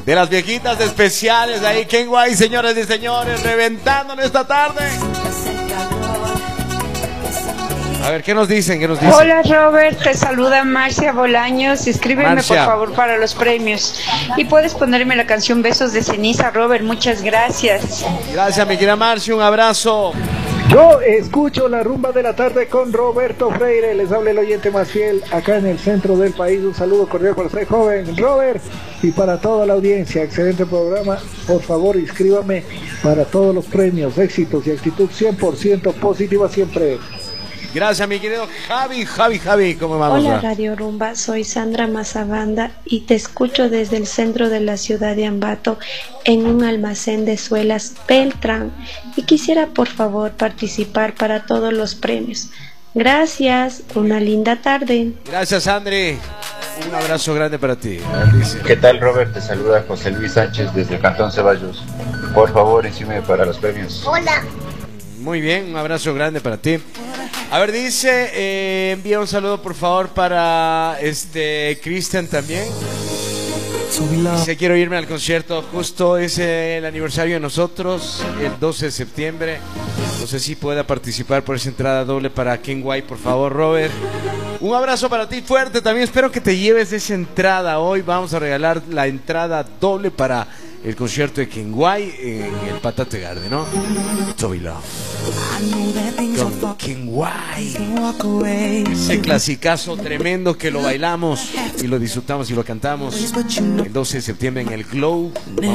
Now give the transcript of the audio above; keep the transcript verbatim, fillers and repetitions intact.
De las viejitas especiales, ahí Ken White, señores y señores, reventándole esta tarde. A ver, ¿qué nos dicen? ¿Qué nos dicen? Hola Robert, te saluda Marcia Bolaños. Escríbeme Marcia, por favor para los premios. Y puedes ponerme la canción Besos de Ceniza, Robert. Muchas gracias. Gracias, mi querida Marcia, un abrazo. Yo escucho la rumba de la tarde con Roberto Freire. Les habla el oyente más fiel acá en el centro del país. Un saludo cordial para usted, joven Robert, y para toda la audiencia. Excelente programa. Por favor, inscríbame para todos los premios, éxitos y actitud cien por ciento positiva siempre. Gracias, mi querido Javi, Javi, Javi, ¿cómo vamos? Hola Radio Rumba, soy Sandra Mazabanda y te escucho desde el centro de la ciudad de Ambato en un almacén de suelas Beltrán y quisiera por favor participar para todos los premios. Gracias, una linda tarde. Gracias, André. Un abrazo grande para ti. ¿Qué tal, Robert? Te saluda José Luis Sánchez desde el Cantón Ceballos. Por favor, inscríbeme para los premios. Hola. Muy bien, un abrazo grande para ti. A ver, dice, eh, envía un saludo por favor para este Cristian también. Dice, quiero irme al concierto, justo es el aniversario de nosotros, el doce de septiembre. No sé si pueda participar por esa entrada doble para Ken White, por favor, Robert. Un abrazo para ti fuerte, también espero que te lleves esa entrada. Hoy vamos a regalar la entrada doble para el concierto de Ken White en el Patate Garden, ¿no? Toby Love con Ken White, ese clasicazo tremendo que lo bailamos y lo disfrutamos y lo cantamos el doce de septiembre en el Glow.